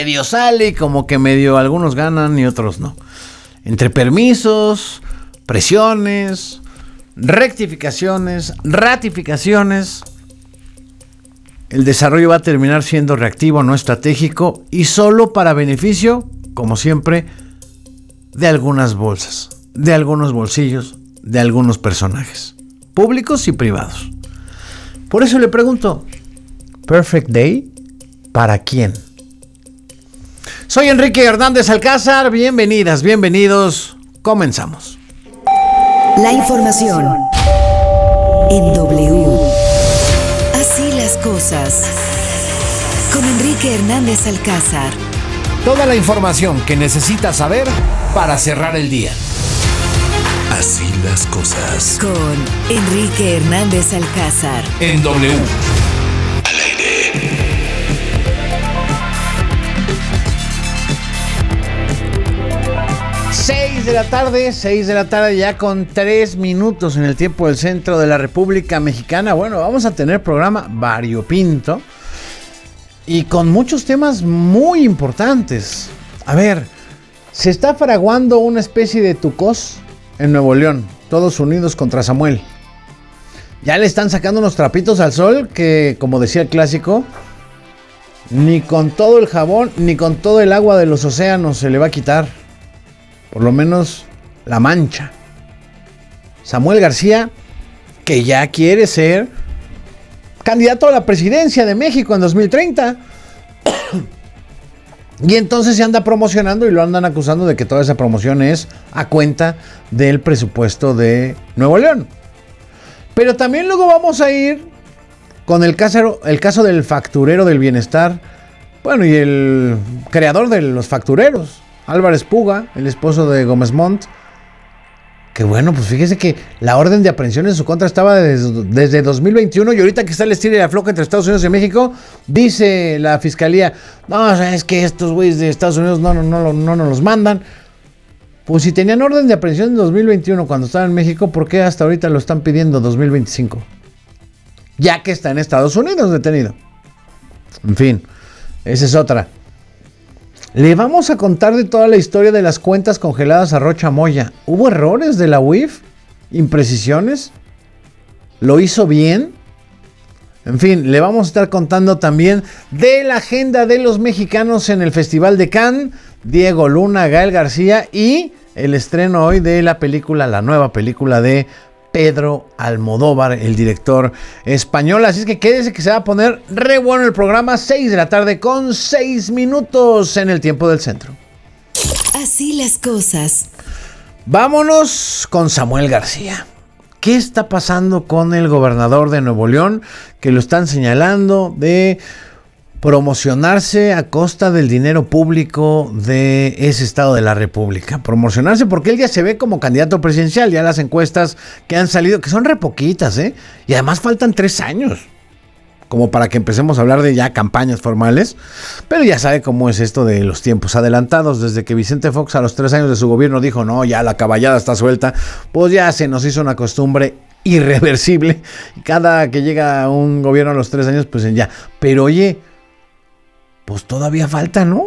medio sale y como que medio algunos ganan y otros no. Entre permisos, presiones, rectificaciones, ratificaciones, el desarrollo va a terminar siendo reactivo, no estratégico y solo para beneficio, como siempre, de algunas bolsas, de algunos bolsillos, de algunos personajes, públicos y privados. Por eso le pregunto, ¿Perfect Day? ¿Para quién? Soy Enrique Hernández Alcázar, bienvenidas, bienvenidos, comenzamos. La información en W. Así las cosas. Con Enrique Hernández Alcázar. Toda la información que necesitas saber para cerrar el día. Así las cosas. Con Enrique Hernández Alcázar. En W. Al aire. 6 de la tarde ya con 3 minutos en el tiempo del centro de la República Mexicana. Bueno, vamos a tener programa variopinto y con muchos temas muy importantes. A ver, se está fraguando una especie de tucós en Nuevo León, todos unidos contra Samuel. Ya le están sacando unos trapitos al sol que, como decía el clásico, ni con todo el jabón ni con todo el agua de los océanos se le va a quitar. Por lo menos la mancha. Samuel García, que ya quiere ser candidato a la presidencia de México en 2030. Y entonces se anda promocionando y lo andan acusando de que toda esa promoción es a cuenta del presupuesto de Nuevo León. Pero también luego vamos a ir con el caso del facturero del bienestar. Bueno, y el creador de los factureros, Álvarez Puga, el esposo de Gómez Montt, que bueno, pues fíjese que la orden de aprehensión en su contra estaba desde 2021 y ahorita que está el estilo y la floja entre Estados Unidos y México, dice la fiscalía, no, es que estos güeyes de Estados Unidos no nos los mandan. Pues si tenían orden de aprehensión en 2021 cuando estaban en México, ¿por qué hasta ahorita lo están pidiendo en 2025? Ya que está en Estados Unidos detenido. En fin, esa es otra. Le vamos a contar de toda la historia de las cuentas congeladas a Rocha Moya. ¿Hubo errores de la UIF? ¿Imprecisiones? ¿Lo hizo bien? En fin, le vamos a estar contando también de la agenda de los mexicanos en el Festival de Cannes, Diego Luna, Gael García y el estreno hoy de la película, la nueva película de Pedro Almodóvar, el director español. Así es que quédese que se va a poner re bueno el programa. 6 de la tarde con 6 minutos en el tiempo del centro. Así las cosas. Vámonos con Samuel García. ¿Qué está pasando con el gobernador de Nuevo León? Que lo están señalando de promocionarse a costa del dinero público de ese estado de la República. Promocionarse porque él ya se ve como candidato presidencial. Ya las encuestas que han salido, que son re poquitas, y además faltan 3 años como para que empecemos a hablar de ya campañas formales. Pero ya sabe cómo es esto de los tiempos adelantados. Desde que Vicente Fox a los 3 años de su gobierno dijo, no, ya la caballada está suelta, pues ya se nos hizo una costumbre irreversible. Cada que llega un gobierno a los 3 años, pues ya. Pero oye, pues todavía falta, ¿no?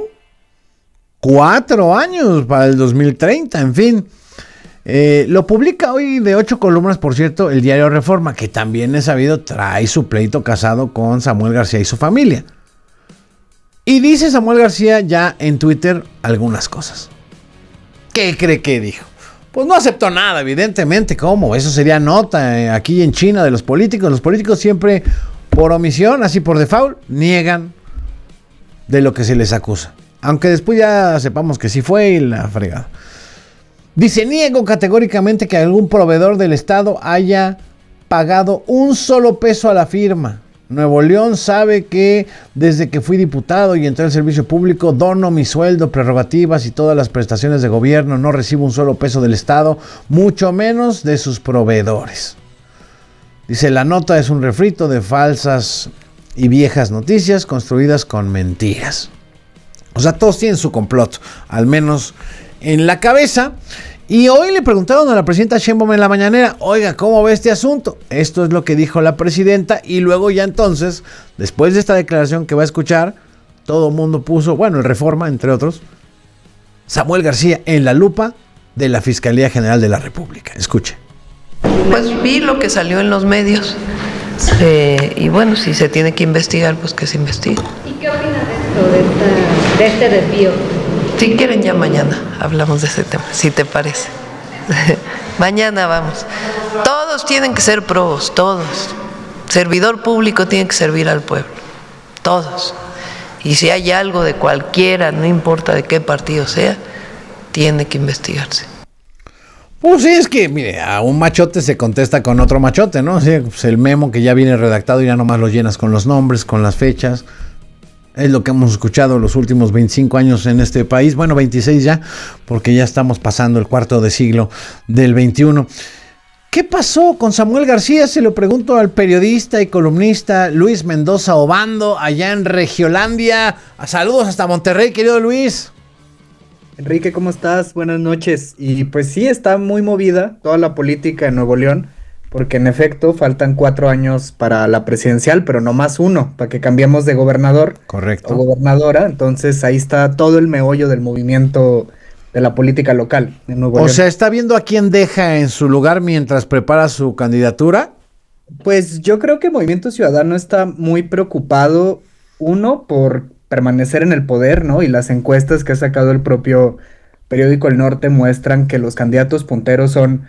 4 años para el 2030, en fin. Lo publica hoy de 8 columnas, por cierto, el diario Reforma, que también es sabido trae su pleito casado con Samuel García y su familia. Y dice Samuel García ya en Twitter algunas cosas. ¿Qué cree que dijo? Pues no aceptó nada, evidentemente. ¿Cómo? Eso sería nota aquí en China de los políticos. Los políticos siempre por omisión, así por default, niegan de lo que se les acusa. Aunque después ya sepamos que sí fue y la fregada. Dice, niego categóricamente que algún proveedor del Estado haya pagado un solo peso a la firma. Nuevo León sabe que desde que fui diputado y entré al servicio público, dono mi sueldo, prerrogativas y todas las prestaciones de gobierno. No recibo un solo peso del Estado, mucho menos de sus proveedores. Dice, la nota es un refrito de falsas y viejas noticias construidas con mentiras. O sea, todos tienen su complot, al menos en la cabeza. Y hoy le preguntaron a la presidenta Sheinbaum en la mañanera, oiga, ¿cómo ve este asunto? Esto es lo que dijo la presidenta y luego ya entonces, después de esta declaración que va a escuchar, todo el mundo puso, bueno, el Reforma, entre otros, Samuel García en la lupa de la Fiscalía General de la República. Escuche. Pues vi lo que salió en los medios y bueno, si se tiene que investigar, pues que se investigue. ¿Y qué opina de esto, de este desvío? Si quieren ya mañana hablamos de ese tema, si te parece. Mañana vamos. Todos tienen que ser probos, todos. Servidor público tiene que servir al pueblo, todos. Y si hay algo de cualquiera, no importa de qué partido sea, tiene que investigarse. Pues sí, es que, mire, a un machote se contesta con otro machote, ¿no? Sí, pues el memo que ya viene redactado y ya nomás lo llenas con los nombres, con las fechas. Es lo que hemos escuchado los últimos 25 años en este país. Bueno, 26 ya, porque ya estamos pasando el cuarto de siglo del 21. ¿Qué pasó con Samuel García? Se lo pregunto al periodista y columnista Luis Mendoza Obando, allá en Regiolandia. Saludos hasta Monterrey, querido Luis. Enrique, ¿cómo estás? Buenas noches. Y pues sí, está muy movida toda la política en Nuevo León, porque en efecto faltan 4 años para la presidencial, pero no más uno, para que cambiemos de gobernador. Correcto. O gobernadora. Entonces ahí está todo el meollo del movimiento de la política local en Nuevo León. O sea, ¿está viendo a quién deja en su lugar mientras prepara su candidatura? Pues yo creo que Movimiento Ciudadano está muy preocupado, uno, por permanecer en el poder, ¿no? Y las encuestas que ha sacado el propio periódico El Norte muestran que los candidatos punteros son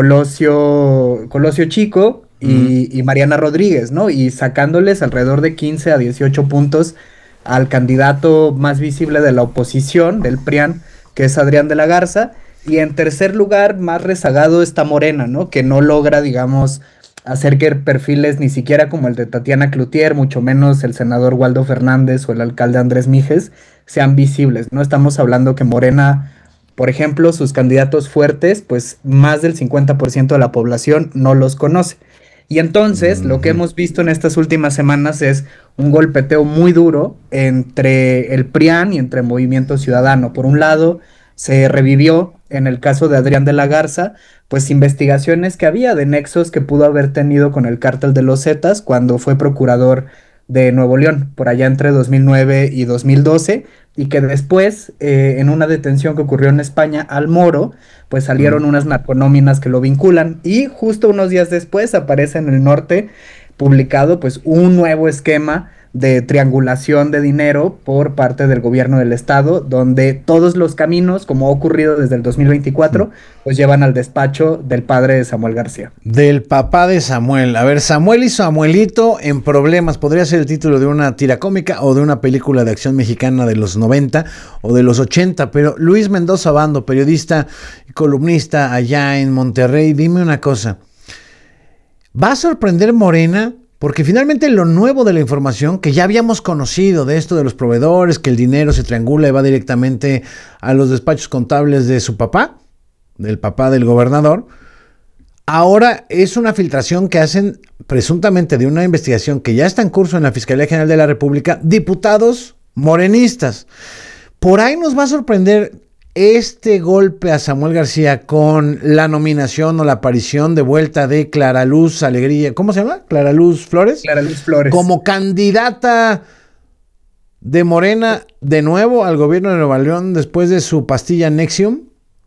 Colosio Chico y Mariana Rodríguez, ¿no? Y sacándoles alrededor de 15 a 18 puntos al candidato más visible de la oposición, del PRIAN, que es Adrián de la Garza. Y en tercer lugar, más rezagado, está Morena, ¿no? Que no logra, digamos, hacer que perfiles ni siquiera como el de Tatiana Cloutier, mucho menos el senador Waldo Fernández o el alcalde Andrés Mijes, sean visibles, ¿no? Estamos hablando que Morena, por ejemplo, sus candidatos fuertes, pues más del 50% de la población no los conoce. Y entonces, lo que hemos visto en estas últimas semanas es un golpeteo muy duro entre el PRIAN y entre Movimiento Ciudadano. Por un lado, se revivió, en el caso de Adrián de la Garza, pues investigaciones que había de nexos que pudo haber tenido con el cártel de los Zetas cuando fue procurador de Nuevo León, por allá entre 2009 y 2012, y que después, en una detención que ocurrió en España al Moro, pues salieron unas narconóminas que lo vinculan, y justo unos días después aparece en El Norte publicado pues un nuevo esquema de triangulación de dinero por parte del gobierno del estado, donde todos los caminos, como ha ocurrido desde el 2024, pues llevan al despacho del padre de Samuel García. Del papá de Samuel. A ver, Samuel y Samuelito en problemas. Podría ser el título de una tira cómica o de una película de acción mexicana de los 90 o de los 80, pero Luis Mendoza Obando, periodista y columnista allá en Monterrey, dime una cosa. ¿Va a sorprender Morena? Porque finalmente lo nuevo de la información que ya habíamos conocido de esto de los proveedores, que el dinero se triangula y va directamente a los despachos contables de su papá, del papá del gobernador, ahora es una filtración que hacen presuntamente de una investigación que ya está en curso en la Fiscalía General de la República, diputados morenistas. Por ahí nos va a sorprender este golpe a Samuel García con la nominación o la aparición de vuelta de Clara Luz Alegría, ¿cómo se llama? Clara Luz Flores. Clara Luz Flores. Como candidata de Morena de nuevo al gobierno de Nuevo León después de su pastilla Nexium.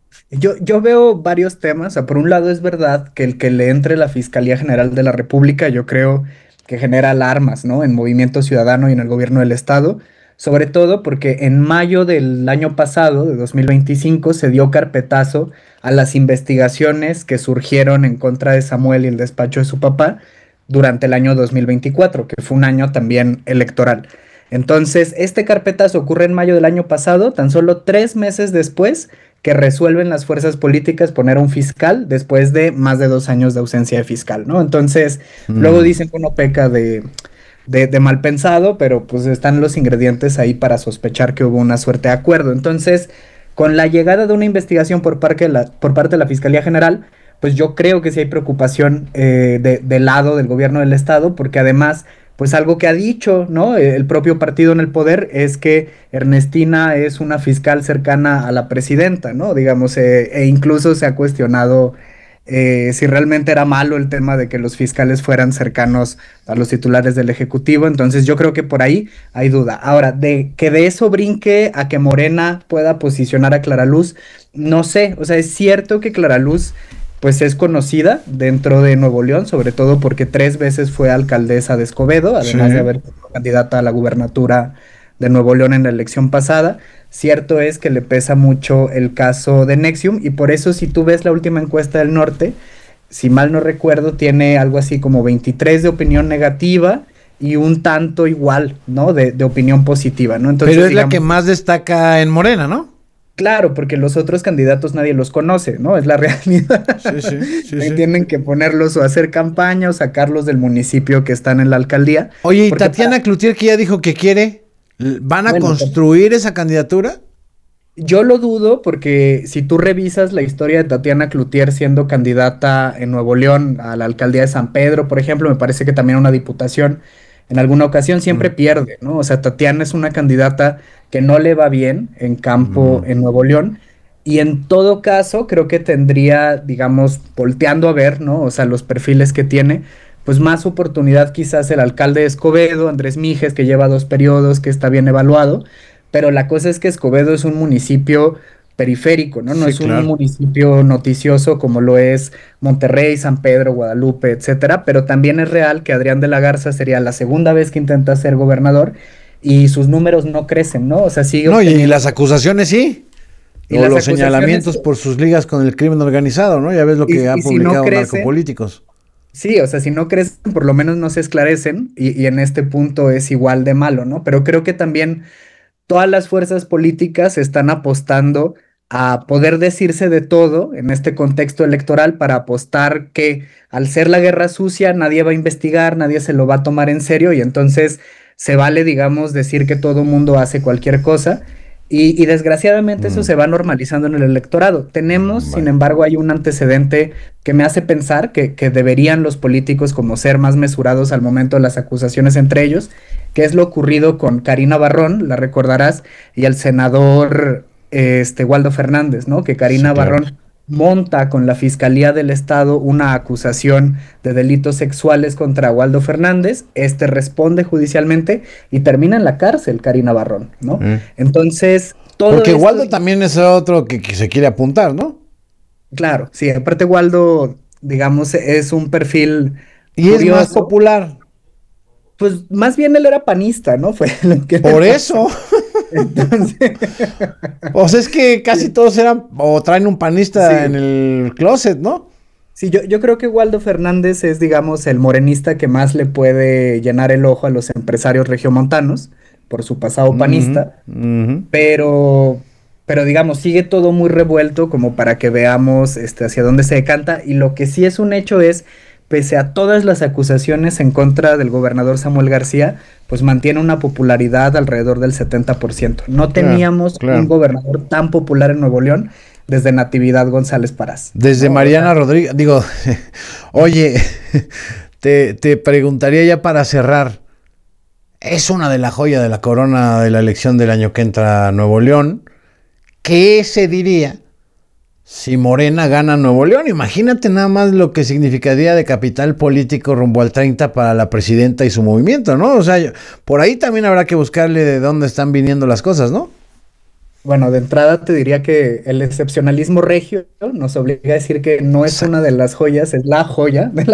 Yo veo varios temas. O sea, por un lado es verdad que el que le entre la Fiscalía General de la República, yo creo que genera alarmas, ¿no? En Movimiento Ciudadano y en el gobierno del estado. Sobre todo porque en mayo del año pasado, de 2025, se dio carpetazo a las investigaciones que surgieron en contra de Samuel y el despacho de su papá durante el año 2024, que fue un año también electoral. Entonces, este carpetazo ocurre en mayo del año pasado, tan solo 3 meses después que resuelven las fuerzas políticas poner a un fiscal después de más de 2 años de ausencia de fiscal, ¿no? Entonces, luego dicen que uno peca de mal pensado, pero pues están los ingredientes ahí para sospechar que hubo una suerte de acuerdo. Entonces, con la llegada de una investigación por parte de la Fiscalía General, pues yo creo que sí hay preocupación del lado del gobierno del estado, porque además, pues algo que ha dicho, ¿no? El propio partido en el poder es que Ernestina es una fiscal cercana a la presidenta, ¿no? Digamos, e incluso se ha cuestionado si realmente era malo el tema de que los fiscales fueran cercanos a los titulares del Ejecutivo. Entonces yo creo que por ahí hay duda. Ahora, de que de eso brinque a que Morena pueda posicionar a Clara Luz, no sé, o sea, es cierto que Clara Luz pues es conocida dentro de Nuevo León, sobre todo porque 3 veces fue alcaldesa de Escobedo, además de haber sido candidata a la gubernatura de Nuevo León en la elección pasada. Cierto es que le pesa mucho el caso de Nexium, y por eso si tú ves la última encuesta del norte, si mal no recuerdo, tiene algo así como 23 de opinión negativa y un tanto igual, ¿no? De opinión positiva, ¿no? Entonces, pero es la que más destaca en Morena, ¿no? Claro, porque los otros candidatos nadie los conoce, ¿no? Es la realidad. Sí. Tienen que ponerlos o hacer campaña o sacarlos del municipio que están en la alcaldía. Oye, y Tatiana Cloutier, que ya dijo que quiere, ¿van a construir esa candidatura? Yo lo dudo, porque si tú revisas la historia de Tatiana Cloutier siendo candidata en Nuevo León a la alcaldía de San Pedro, por ejemplo, me parece que también a una diputación, en alguna ocasión siempre pierde, ¿no? O sea, Tatiana es una candidata que no le va bien en campo en Nuevo León, y en todo caso creo que tendría, digamos, volteando a ver, ¿no? O sea, los perfiles que tiene, pues más oportunidad quizás el alcalde de Escobedo, Andrés Mijes, que lleva 2 periodos, que está bien evaluado, pero la cosa es que Escobedo es un municipio periférico, ¿no? No es un municipio noticioso como lo es Monterrey, San Pedro, Guadalupe, etcétera, pero también es real que Adrián de la Garza sería la segunda vez que intenta ser gobernador y sus números no crecen, ¿no? O sea, sigue y las acusaciones sí. O los señalamientos por sus ligas con el crimen organizado, ¿no? Ya ves lo que han publicado narcopolíticos. Sí, o sea, si no crecen, por lo menos no se esclarecen, y en este punto es igual de malo, ¿no? Pero creo que también todas las fuerzas políticas están apostando a poder decirse de todo en este contexto electoral, para apostar que al ser la guerra sucia nadie va a investigar, nadie se lo va a tomar en serio, y entonces se vale, digamos, decir que todo mundo hace cualquier cosa, y desgraciadamente eso se va normalizando en el electorado. Tenemos, sin embargo, hay un antecedente que me hace pensar que deberían los políticos como ser más mesurados al momento de las acusaciones entre ellos, que es lo ocurrido con Karina Barrón, la recordarás, y el senador Waldo Fernández, ¿no? Que Karina Barrón monta con la Fiscalía del Estado una acusación de delitos sexuales contra Waldo Fernández, responde judicialmente y termina en la cárcel Karina Barrón, ¿no? Entonces, todo porque Waldo también es otro que se quiere apuntar, ¿no? Claro, sí, aparte Waldo, digamos, es un perfil y curioso. Es más popular. Pues más bien él era panista, ¿no? Fue lo que por eso. Entonces... pues es que casi todos eran o traen un panista en el closet, ¿no? Sí, yo creo que Waldo Fernández es, digamos, el morenista que más le puede llenar el ojo a los empresarios regiomontanos por su pasado panista, pero digamos, sigue todo muy revuelto como para que veamos hacia dónde se decanta, y lo que sí es un hecho es, pese a todas las acusaciones en contra del gobernador Samuel García, pues mantiene una popularidad alrededor del 70%. No teníamos un gobernador tan popular en Nuevo León desde Natividad González Parás. Desde Mariana Rodríguez, digo, oye, te preguntaría ya para cerrar, es una de las joyas de la corona de la elección del año que entra a Nuevo León. ¿Qué se diría si Morena gana Nuevo León? Imagínate nada más lo que significaría de capital político rumbo al 30 para la presidenta y su movimiento, ¿no? O sea, por ahí también habrá que buscarle de dónde están viniendo las cosas, ¿no? Bueno, de entrada te diría que el excepcionalismo regio nos obliga a decir que no es una de las joyas, es la joya de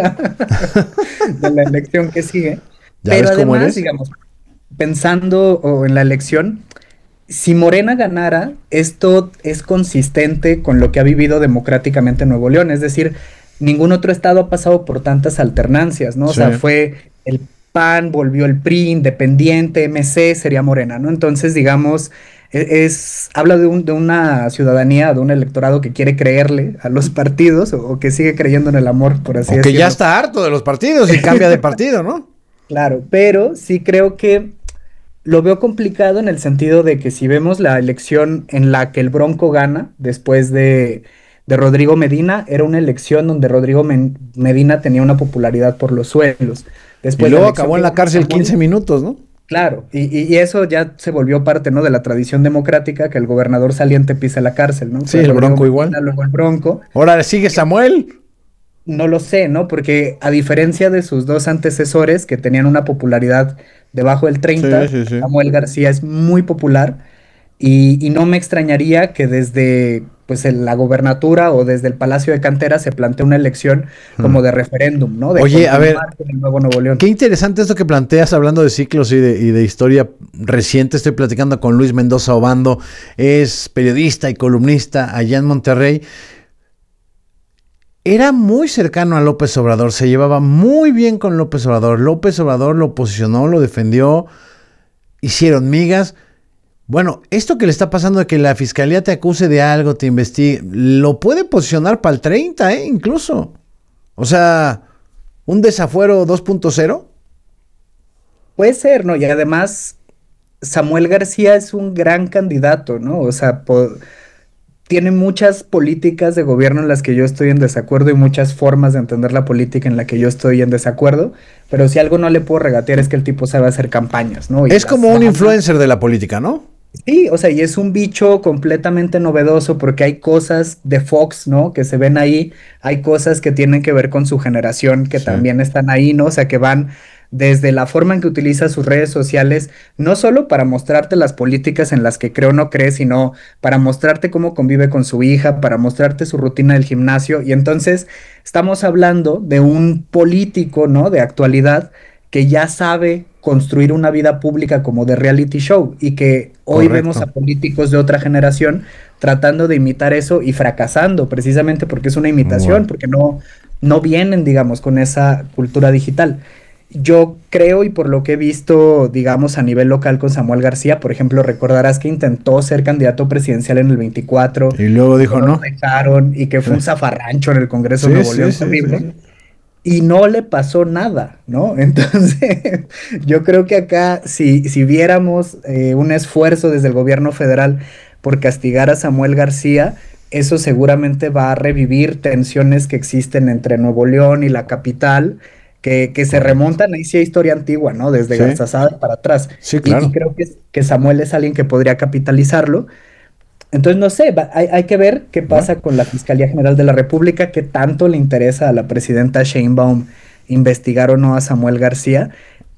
la elección que sigue. Pero además, digamos, pensando en la elección, si Morena ganara, esto es consistente con lo que ha vivido democráticamente Nuevo León, es decir, ningún otro estado ha pasado por tantas alternancias, ¿no? O sea, fue el PAN, volvió el PRI, Independiente, MC, sería Morena, ¿no? Entonces, digamos, habla de una ciudadanía, de un electorado que quiere creerle a los partidos, o que sigue creyendo en el amor, por así decirlo. O que ya está harto de los partidos y cambia de partido, ¿no? Claro, pero sí creo que lo veo complicado en el sentido de que si vemos la elección en la que el Bronco gana después de Rodrigo Medina, era una elección donde Rodrigo Medina tenía una popularidad por los suelos. Después y luego acabó en la cárcel 15 minutos, ¿no? Claro, y eso ya se volvió parte, ¿no?, de la tradición democrática, que el gobernador saliente pise la cárcel, ¿no? Sí, el Bronco igual. Luego el Bronco. Ahora sigue Samuel. no lo sé, ¿no? Porque a diferencia de sus dos antecesores que tenían una popularidad debajo del 30, Sí. Samuel García es muy popular y no me extrañaría que desde pues la gobernatura o desde el Palacio de Cantera se plantee una elección como de referéndum, ¿no? De Oye, a ver, continuar con el nuevo Nuevo León. qué interesante esto que planteas hablando de ciclos y de historia reciente. Estoy platicando con Luis Mendoza Obando, es periodista y columnista allá en Monterrey. Era muy cercano a López Obrador, se llevaba muy bien con López Obrador. López Obrador lo posicionó, lo defendió, hicieron migas. Bueno, esto que le está pasando de que la fiscalía te acuse de algo, te investigue, lo puede posicionar para el 30, incluso. O sea, un desafuero 2.0. Puede ser, ¿no? Y además, Samuel García es un gran candidato, ¿no? O sea, tiene muchas políticas de gobierno en las que yo estoy en desacuerdo y muchas formas de entender la política en la que yo estoy en desacuerdo, pero si algo no le puedo regatear es que el tipo sabe hacer campañas, ¿no? Y Es como un las- influencer de la política, ¿no? Sí, o sea, y es un bicho completamente novedoso porque hay cosas de Fox, ¿no? Que se ven ahí, hay cosas que tienen que ver con su generación que Sí. también están ahí, ¿no? O sea, que van desde la forma en que utiliza sus redes sociales, no solo para mostrarte las políticas en las que cree o no cree, sino para mostrarte cómo convive con su hija, para mostrarte su rutina del gimnasio. Y entonces estamos hablando de un político, ¿no? De actualidad que ya sabe construir una vida pública como de reality show y que hoy Correcto. vemos a políticos de otra generación tratando de imitar eso y fracasando precisamente porque es una imitación, Bueno. porque no vienen, digamos, con esa cultura digital. Yo creo y por lo que he visto, digamos, a nivel local con Samuel García, por ejemplo, recordarás que intentó ser candidato presidencial en el 24, Y luego que dijo no lo no. dejaron y que fue un zafarrancho en el Congreso de Nuevo León terrible. sí. Y no le pasó nada, ¿no? Entonces, yo creo que acá, si viéramos un esfuerzo desde el gobierno federal por castigar a Samuel García, eso seguramente va a revivir tensiones que existen entre Nuevo León y la capital, que se remontan, ahí sí hay historia antigua, ¿no? Desde Sí. Garzazada para atrás. Sí, Y claro. creo que Samuel es alguien que podría capitalizarlo. Entonces, no sé, hay que ver qué pasa con la Fiscalía General de la República, qué tanto le interesa a la presidenta Sheinbaum investigar o no a Samuel García.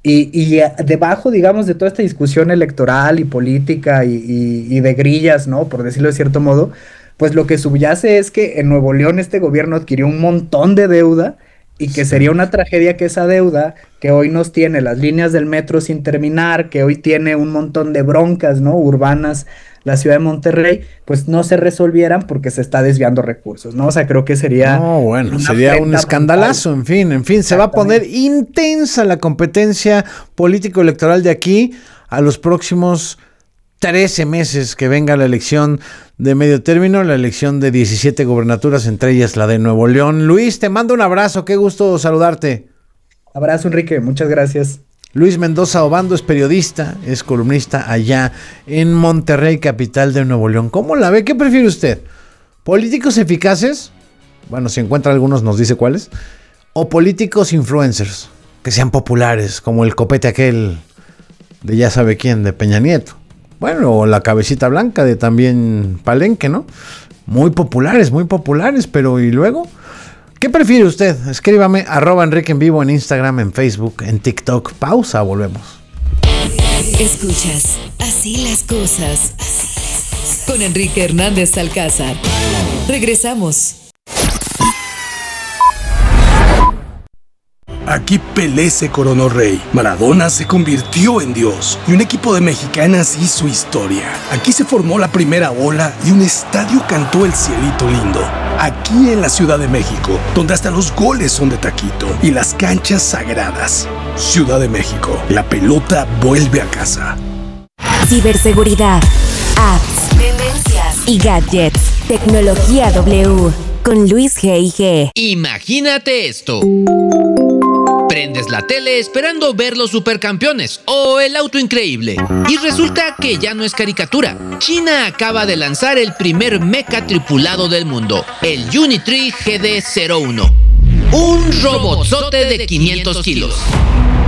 Y debajo, digamos, de toda esta discusión electoral y política y de grillas, ¿no? Por decirlo de cierto modo, pues lo que subyace es que en Nuevo León este gobierno adquirió un montón de deuda y que sería una tragedia que esa deuda, que hoy nos tiene las líneas del metro sin terminar, que hoy tiene un montón de broncas, ¿no? Urbanas, la ciudad de Monterrey, pues no se resolvieran porque se está desviando recursos, ¿no? O sea, creo que sería... No, bueno, una sería un afrenta escandalazo, en fin, se va a poner intensa la competencia político-electoral de aquí a los próximos 13 meses que venga la elección de medio término, la elección de 17 gobernaturas, entre ellas la de Nuevo León. Luis, te mando un abrazo, qué gusto saludarte. Abrazo, Enrique, muchas gracias. Luis Mendoza Obando es periodista, es columnista allá en Monterrey, capital de Nuevo León. ¿Cómo la ve? ¿Qué prefiere usted? ¿Políticos eficaces? Bueno, si encuentra algunos nos dice cuáles. ¿O políticos influencers? Que sean populares, como el copete aquel de ya sabe quién, de Peña Nieto. Bueno, o la cabecita blanca de también Palenque, ¿no? Muy populares, pero ¿y luego? ¿Qué prefiere usted? Escríbame, @Enrique en Vivo en Instagram, en Facebook, en TikTok. Pausa, volvemos. Escuchas Así las cosas con Enrique Hernández Alcázar. Regresamos. Aquí Pelé se coronó rey, Maradona se convirtió en Dios y un equipo de mexicanas hizo historia. Aquí se formó la primera ola y un estadio cantó el cielito lindo. Aquí en la Ciudad de México, donde hasta los goles son de taquito y las canchas sagradas. Ciudad de México, la pelota vuelve a casa. Ciberseguridad, apps, tendencias y gadgets. Tecnología W con Luis G&G. Imagínate esto. Prendes la tele esperando ver los supercampeones o el auto increíble. Y resulta que ya no es caricatura. China acaba de lanzar el primer mecha tripulado del mundo, el Unitree GD-01. Un robotzote de 500 kilos.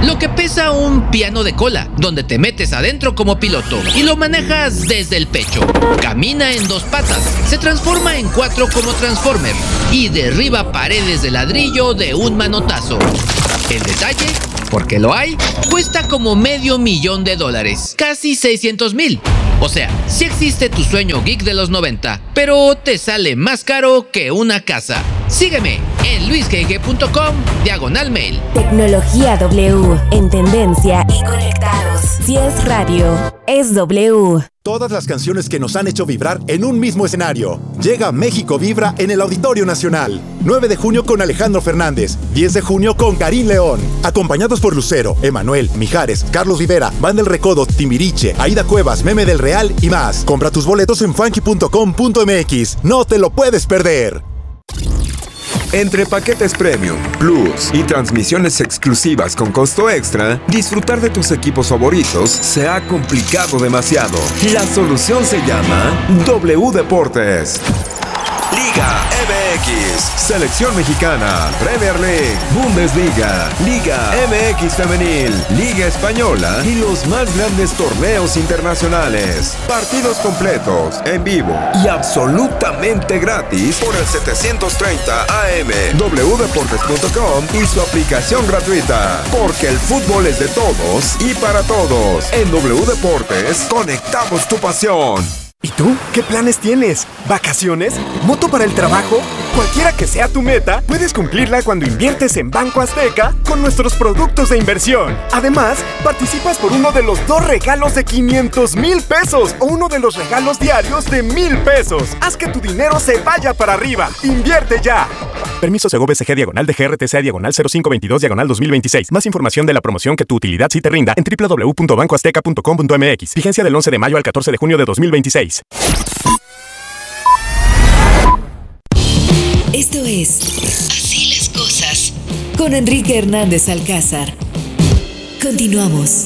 lo que pesa un piano de cola, donde te metes adentro como piloto y lo manejas desde el pecho. Camina en 2 patas, se transforma en 4 como Transformer y derriba paredes de ladrillo de un manotazo. El detalle, porque lo hay, cuesta como $500,000, casi 600,000. O sea, sí existe tu sueño geek de los 90, pero te sale más caro que una casa. Sígueme en luisgg.com/mail. Tecnología W, en tendencia y conectados. Si es radio, es W. Todas las canciones que nos han hecho vibrar en un mismo escenario. Llega México Vibra en el Auditorio Nacional. 9 de junio con Alejandro Fernández. 10 de junio con Karim León. Acompañados por Lucero, Emanuel, Mijares, Carlos Rivera, Van del Recodo, Timbiriche, Aida Cuevas, Meme del Real y más. Compra tus boletos en funky.com.mx. No te lo puedes perder. Entre paquetes Premium, Plus y transmisiones exclusivas con costo extra, disfrutar de tus equipos favoritos se ha complicado demasiado. La solución se llama W Deportes. Liga MX, Selección Mexicana, Premier League, Bundesliga, Liga MX Femenil, Liga Española y los más grandes torneos internacionales. Partidos completos, en vivo y absolutamente gratis por el 730 AM, wdeportes.com y su aplicación gratuita. Porque el fútbol es de todos y para todos. En W Deportes, conectamos tu pasión. ¿Y tú? ¿Qué planes tienes? ¿Vacaciones? ¿Moto para el trabajo? Cualquiera que sea tu meta, puedes cumplirla cuando inviertes en Banco Azteca con nuestros productos de inversión. Además, participas por uno de los 2 regalos de 500,000 pesos o uno de los regalos diarios de 1,000 pesos. Haz que tu dinero se vaya para arriba. ¡Invierte ya! Permiso Segov-BCG/DGR/0522/2026. Más información de la promoción que tu utilidad sí te rinda en www.bancoazteca.com.mx. Vigencia del 11 de mayo al 14 de junio de 2026. Esto es Así las cosas con Enrique Hernández Alcázar. Continuamos.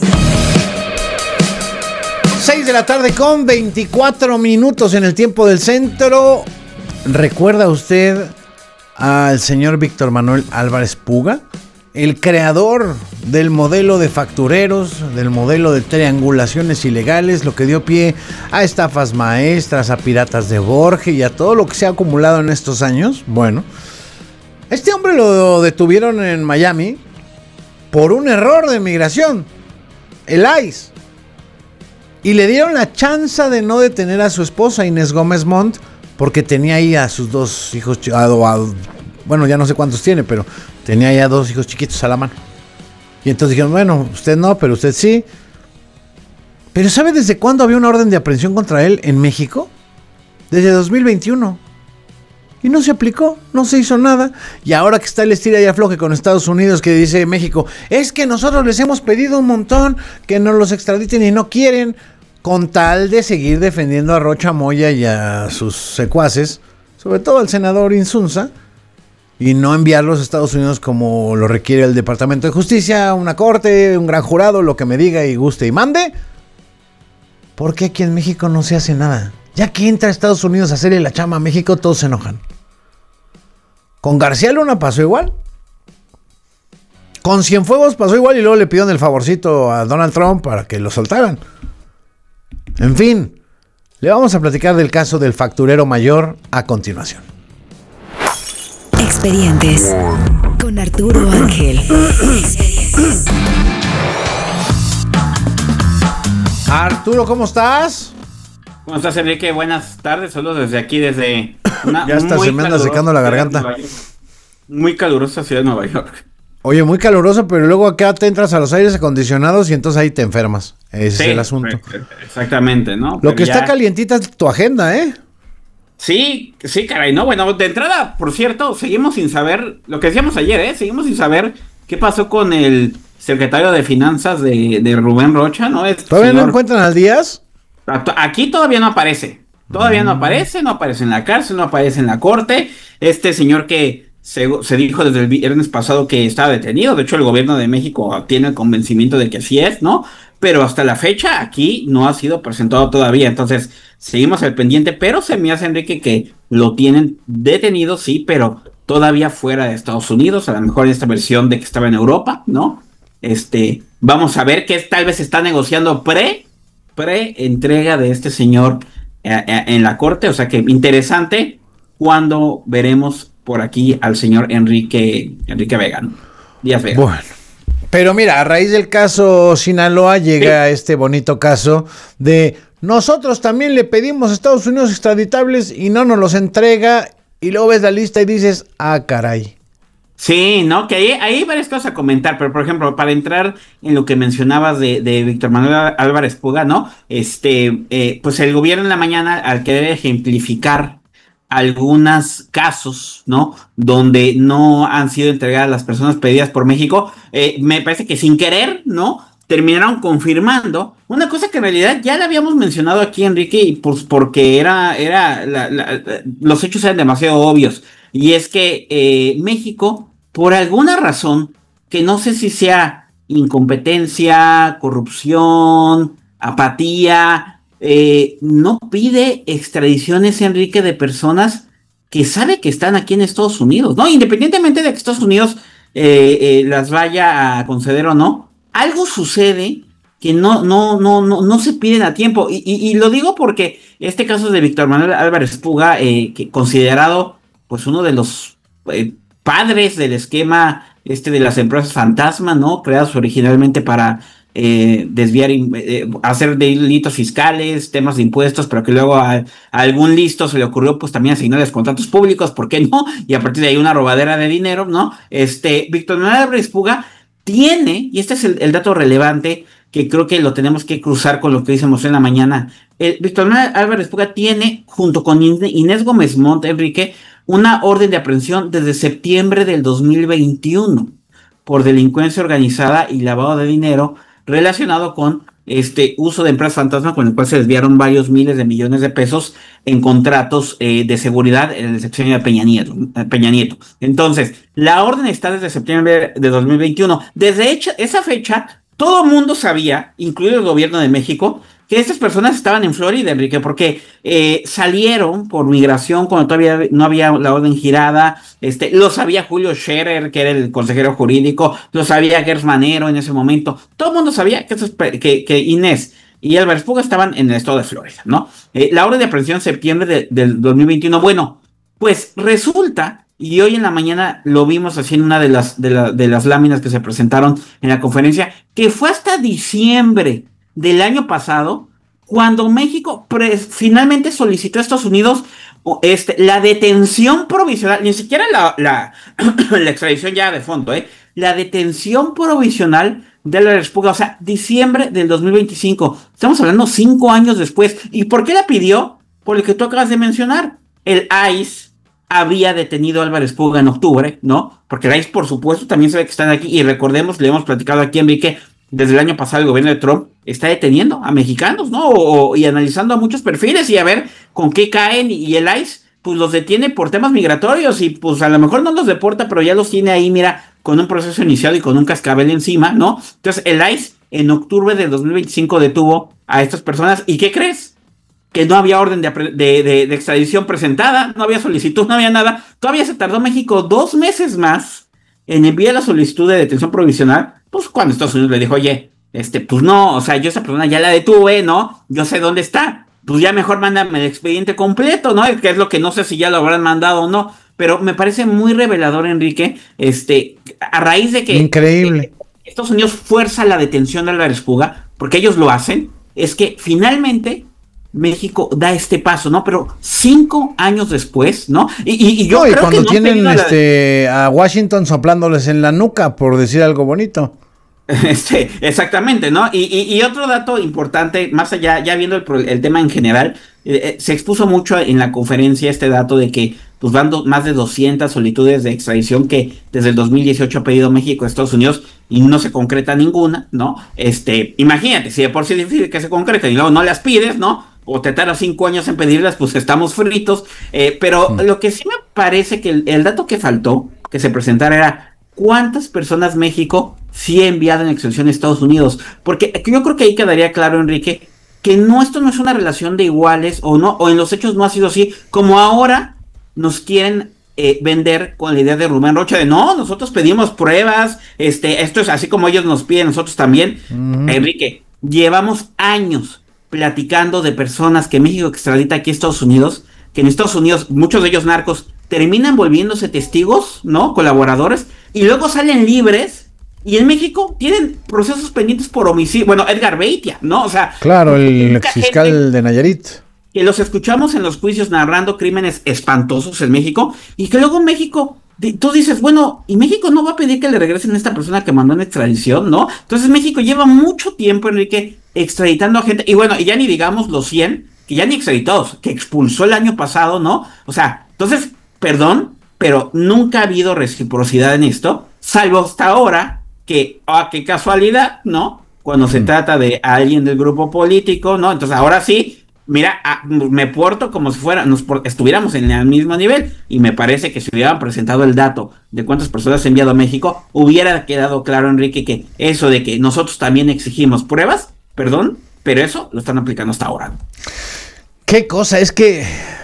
6 de la tarde con 24 minutos en el tiempo del centro. ¿Recuerda usted al señor Víctor Manuel Álvarez Puga? El creador del modelo de factureros, del modelo de triangulaciones ilegales, lo que dio pie a estafas maestras, a piratas de Borges y a todo lo que se ha acumulado en estos años. Bueno, este hombre lo detuvieron en Miami por un error de migración, el ICE, y le dieron la chance de no detener a su esposa Inés Gómez Montt porque tenía ahí a sus 2 hijos, bueno, ya no sé cuántos tiene, pero tenía ya 2 hijos chiquitos a la mano. Y entonces dijeron, bueno, usted no, pero usted sí. Pero ¿sabe desde cuándo había una orden de aprehensión contra él en México? Desde 2021. Y no se aplicó, no se hizo nada. Y ahora que está el estira y afloje con Estados Unidos, que dice México, es que nosotros les hemos pedido un montón que nos los extraditen y no quieren, con tal de seguir defendiendo a Rocha Moya y a sus secuaces, sobre todo al senador Insunza, y no enviarlos a Estados Unidos como lo requiere el Departamento de Justicia, una corte, un gran jurado, lo que me diga y guste y mande. ¿Por qué aquí en México no se hace nada? Ya que entra a Estados Unidos a hacerle la chamba a México, todos se enojan. Con García Luna pasó igual. Con Cienfuegos pasó igual y luego le pidieron el favorcito a Donald Trump para que lo soltaran. En fin, le vamos a platicar del caso del facturero mayor a continuación. Expedientes con Arturo Ángel. Arturo, ¿cómo estás? ¿Cómo estás, Enrique? Buenas tardes, saludos desde aquí, desde una ya hasta se me anda secando la garganta. Muy calurosa ciudad de Nueva York. Oye, muy caluroso, pero luego acá te entras a los aires acondicionados y entonces ahí te enfermas. Ese es el asunto. Exactamente, ¿no? Lo pero que está calientita es tu agenda, ¿eh? Sí, caray, no, bueno, de entrada, por cierto, seguimos sin saber, lo que decíamos ayer, seguimos sin saber qué pasó con el secretario de Finanzas de Rubén Rocha, ¿no? ¿Todavía no encuentran al Díaz? Aquí todavía no aparece, no aparece en la cárcel, no aparece en la corte, este señor que se dijo desde el viernes pasado que estaba detenido, de hecho el gobierno de México tiene el convencimiento de que así es, ¿no? Pero hasta la fecha aquí no ha sido presentado todavía, entonces seguimos al pendiente, pero se me hace, Enrique, que lo tienen detenido, sí, pero todavía fuera de Estados Unidos, a lo mejor en esta versión de que estaba en Europa, ¿no? Vamos a ver que tal vez está negociando pre-entrega de este señor en la corte, o sea que interesante cuando veremos por aquí al señor Enrique Vega, ¿no? Díaz Vega. Bueno, pero mira, a raíz del caso Sinaloa llega este bonito caso de nosotros también le pedimos a Estados Unidos extraditables y no nos los entrega, y luego ves la lista y dices, ah, caray. Sí, ¿no? Que ahí hay varias cosas a comentar, pero por ejemplo, para entrar en lo que mencionabas de Víctor Manuel Álvarez Puga, ¿no? Pues el gobierno en la mañana, al querer ejemplificar algunos casos, ¿no? Donde no han sido entregadas las personas pedidas por México, me parece que sin querer, ¿no? Terminaron confirmando una cosa que en realidad ya la habíamos mencionado aquí, Enrique, y pues porque los hechos eran demasiado obvios. Y es que México, por alguna razón, que no sé si sea incompetencia, corrupción, apatía, no pide extradiciones, Enrique, de personas que sabe que están aquí en Estados Unidos, ¿no? Independientemente de que Estados Unidos las vaya a conceder o no, algo sucede que no se piden a tiempo. Y lo digo porque este caso de Víctor Manuel Álvarez Puga, que considerado pues uno de los padres del esquema de las empresas fantasma, ¿no? Creadas originalmente para desviar, hacer delitos fiscales, temas de impuestos, pero que luego a algún listo se le ocurrió pues también asignarles contratos públicos, ¿por qué no? Y a partir de ahí una robadera de dinero, ¿no? Víctor Manuel Álvarez Puga tiene, y este es el dato relevante, que creo que lo tenemos que cruzar con lo que decimos en la mañana. Víctor Manuel Álvarez Puga tiene, junto con Inés Gómez Montt, Enrique, una orden de aprehensión desde septiembre del 2021 por delincuencia organizada y lavado de dinero relacionado con uso de empresas fantasma, con el cual se desviaron varios miles de millones de pesos en contratos de seguridad en el sexenio de Peña Nieto. Entonces, la orden está desde septiembre de 2021. Desde esa fecha, todo el mundo sabía, incluido el gobierno de México, que estas personas estaban en Florida, Enrique, porque salieron por migración cuando todavía no había la orden girada. Lo sabía Julio Scherer, que era el consejero jurídico, lo sabía Gers Manero en ese momento. Todo el mundo sabía que Inés y Álvarez Puga estaban en el estado de Florida, ¿no? La orden de aprehensión en septiembre del 2021. Bueno, pues resulta, y hoy en la mañana lo vimos así en una de las láminas que se presentaron en la conferencia, que fue hasta diciembre del año pasado cuando México finalmente solicitó a Estados Unidos la detención provisional, ni siquiera la extradición ya de fondo, la detención provisional de Álvarez Puga, o sea, diciembre del 2025. Estamos hablando 5 años después. ¿Y por qué la pidió? Por lo que tú acabas de mencionar. El ICE había detenido a Álvarez Puga en octubre, ¿no? Porque el ICE, por supuesto, también sabe que están aquí. Y recordemos, le hemos platicado aquí, Enrique, desde el año pasado el gobierno de Trump está deteniendo a mexicanos, ¿no? Y analizando a muchos perfiles y a ver con qué caen, y el ICE pues los detiene por temas migratorios y pues a lo mejor no los deporta, pero ya los tiene ahí, mira, con un proceso iniciado y con un cascabel encima, ¿no? Entonces el ICE en octubre de 2025 detuvo a estas personas. ¿Y qué crees? Que no había orden de extradición presentada, no había solicitud, no había nada. Todavía se tardó México 2 meses más en enviar la solicitud de detención provisional, pues cuando Estados Unidos le dijo, oye, pues no, o sea, yo esa persona ya la detuve, ¿no? Yo sé dónde está, pues ya mejor mándame el expediente completo, ¿no? Que es lo que no sé si ya lo habrán mandado o no, pero me parece muy revelador, Enrique, a raíz de que increíble. Estados Unidos fuerza la detención de Álvarez Puga, porque ellos lo hacen, es que finalmente México da este paso, ¿no? Pero 5 años después, ¿no? Y yo creo cuando que no tienen a Washington soplándoles en la nuca, por decir algo bonito. Exactamente, ¿no? Y otro dato importante, más allá, ya viendo el tema en general, se expuso mucho en la conferencia este dato de que pues van más de 200 solicitudes de extradición que desde el 2018 ha pedido México a Estados Unidos y no se concreta ninguna, ¿no? Imagínate, si de por sí es difícil que se concreten y luego no las pides, ¿no? O te tardas 5 años en pedirlas, pues estamos fritos. Pero lo que sí me parece que el dato que faltó que se presentara era ¿cuántas personas México sí ha enviado en extradición a Estados Unidos? Porque yo creo que ahí quedaría claro, Enrique, que esto no es una relación de iguales o no, o en los hechos no ha sido así, como ahora nos quieren vender con la idea de Rubén Rocha de no, nosotros pedimos pruebas, esto es así como ellos nos piden, nosotros también. Enrique, llevamos años platicando de personas que México extradita aquí a Estados Unidos, que en Estados Unidos, muchos de ellos narcos, terminan volviéndose testigos, ¿no? Colaboradores, y luego salen libres, y en México tienen procesos pendientes por homicidio. Bueno, Edgar Beitia, ¿no? O sea, claro, el exfiscal de Nayarit. Que los escuchamos en los juicios narrando crímenes espantosos en México, y que luego México, tú dices, bueno, y México no va a pedir que le regresen a esta persona que mandó en extradición, ¿no? Entonces México lleva mucho tiempo, Enrique, extraditando a gente, y bueno, y ya ni digamos los 100, que ya ni extraditados, que expulsó el año pasado, ¿no? O sea, entonces, perdón, pero nunca ha habido reciprocidad en esto, salvo hasta ahora, que, qué casualidad, ¿no? Cuando se trata de alguien del grupo político, ¿no? Entonces ahora sí, mira, me porto como si estuviéramos en el mismo nivel, y me parece que si hubieran presentado el dato de cuántas personas ha enviado a México, hubiera quedado claro, Enrique, que eso de que nosotros también exigimos pruebas, perdón, pero eso lo están aplicando hasta ahora. ¿Qué cosa? Es que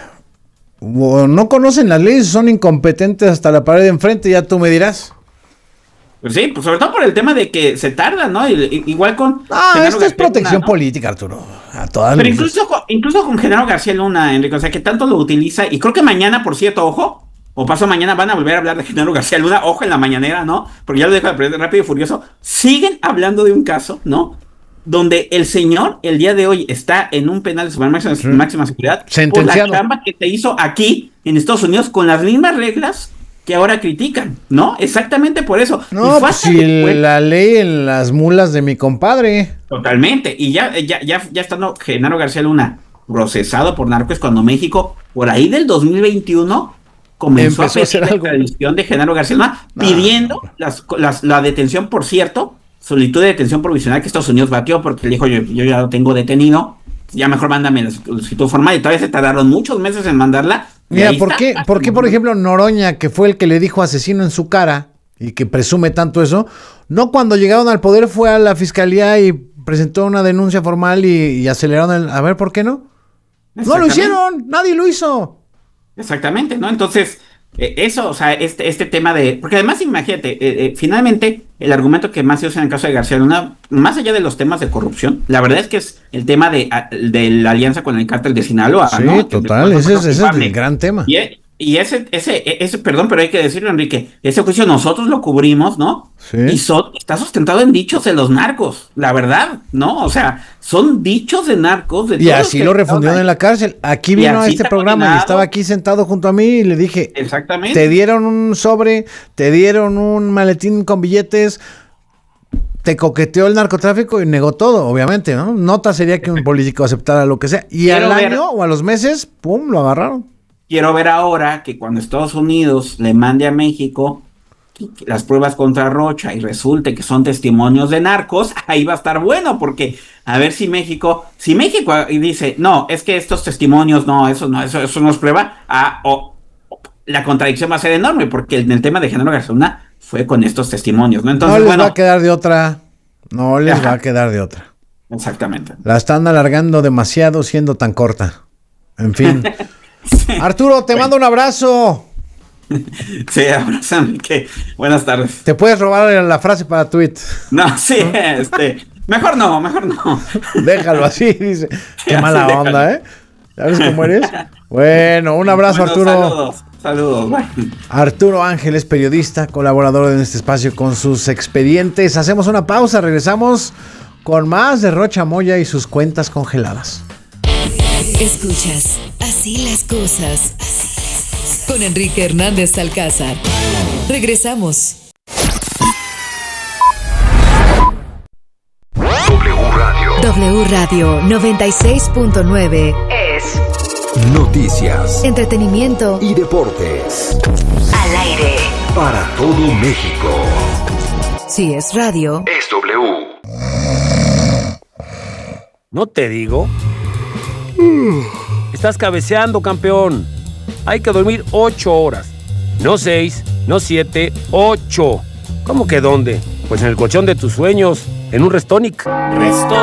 no conocen las leyes, son incompetentes hasta la pared de enfrente, ya tú me dirás. Pues sí, pues sobre todo por el tema de que se tarda, ¿no? Igual con... esto es protección política, Arturo. A todas pero incluso con Genaro García Luna, Enrique, o sea, que tanto lo utiliza, y creo que mañana, por cierto, ojo, o pasado mañana van a volver a hablar de Genaro García Luna, ojo en la mañanera, ¿no? Porque ya lo dejo de aprender Rápido y Furioso. Siguen hablando de un caso, ¿no? Donde el señor, el día de hoy, está en un penal de máxima seguridad sentenciado por la chamba que se hizo aquí, en Estados Unidos, con las mismas reglas que ahora critican, ¿no? Exactamente por eso. No, pues si la ley en las mulas de mi compadre. Totalmente. Y ya estando Genaro García Luna procesado por narcos, cuando México, por ahí del 2021, comenzó a pedir la extradición de Genaro García Luna, pidiendo la detención, por cierto, solicitud de detención provisional que Estados Unidos batió, porque le dijo, yo ya lo tengo detenido, ya mejor mándame la solicitud formal, y todavía se tardaron muchos meses en mandarla. Mira, ¿por qué, por ejemplo, Noroña, que fue el que le dijo asesino en su cara, y que presume tanto eso, no cuando llegaron al poder fue a la fiscalía y presentó una denuncia formal y aceleraron a ver, ¿por qué no? No lo hicieron, nadie lo hizo. Exactamente, ¿no? Entonces, eso, o sea, este tema de... Porque además, imagínate, finalmente, el argumento que más se usa en el caso de García Luna, más allá de los temas de corrupción, la verdad es que es el tema de la alianza con el cártel de Sinaloa, sí, ¿no? Total, ese es el gran tema. Y ese, perdón, pero hay que decirlo, Enrique, ese juicio nosotros lo cubrimos, ¿no? Sí. Y está sustentado en dichos de los narcos, la verdad, ¿no? O sea, son dichos de narcos. Y así lo refundieron en la cárcel. Aquí vino a este programa y estaba aquí sentado junto a mí y le dije, exactamente. Te dieron un sobre, te dieron un maletín con billetes, te coqueteó el narcotráfico y negó todo, obviamente, ¿no? Nota sería que un político aceptara lo que sea. Y al año o a los meses, ¡pum!, lo agarraron. Quiero ver ahora que cuando Estados Unidos le mande a México las pruebas contra Rocha y resulte que son testimonios de narcos, ahí va a estar bueno, porque a ver si México dice, no, es que estos testimonios, eso no es prueba, la contradicción va a ser enorme, porque en el tema de Genaro García Luna fue con estos testimonios, ¿no? Entonces, no les va a quedar de otra. No les va a quedar de otra. Exactamente. La están alargando demasiado siendo tan corta. En fin. Sí. Arturo, te mando un abrazo. Sí, abrazo, Enrique. Buenas tardes. ¿Te puedes robar la frase para tweet? No, sí, mejor no. Déjalo así, dice. Qué mala onda, ¿eh? ¿Sabes cómo eres? Bueno, un abrazo, Arturo. Saludos. Bye. Arturo Ángel es periodista, colaborador en este espacio con sus expedientes. Hacemos una pausa, regresamos con más de Rocha Moya y sus cuentas congeladas. Escuchas Así las cosas con Enrique Hernández Alcázar. Regresamos. W Radio 96.9 es noticias, entretenimiento y deportes. Al aire para todo México. Si es radio, es W. ¿No te digo? Estás cabeceando, campeón. Hay que dormir 8 horas. No 6, no 7, 8. ¿Cómo que dónde? Pues en el colchón de tus sueños, en un Restonic. Restonic.